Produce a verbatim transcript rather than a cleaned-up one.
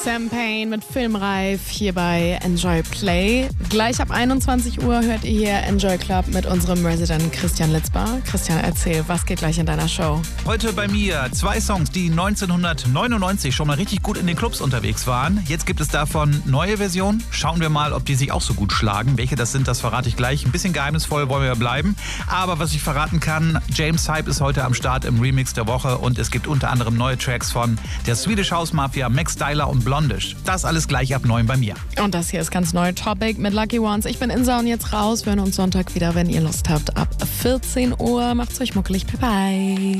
Sam Payne mit Filmreif hier bei Enjoy Play. Gleich ab einundzwanzig Uhr hört ihr hier Enjoy Club mit unserem Resident Christian Litzbar. Christian, erzähl, was geht gleich in deiner Show? Heute bei mir zwei Songs, die neunzehnhundertneunundneunzig schon mal richtig gut in den Clubs unterwegs waren. Jetzt gibt es davon neue Versionen. Schauen wir mal, ob die sich auch so gut schlagen. Welche das sind, das verrate ich gleich. Ein bisschen geheimnisvoll wollen wir bleiben. Aber was ich verraten kann, James Hype ist heute am Start im Remix der Woche und es gibt unter anderem neue Tracks von der Swedish House Mafia, Max Styler und Blondish. Das alles gleich ab neun bei mir. Und das hier ist ganz neu, Topic mit Lucky Ones. Ich bin Insa und jetzt raus. Wir hören uns Sonntag wieder, wenn ihr Lust habt, ab vierzehn Uhr. Macht's euch muckelig. Bye bye.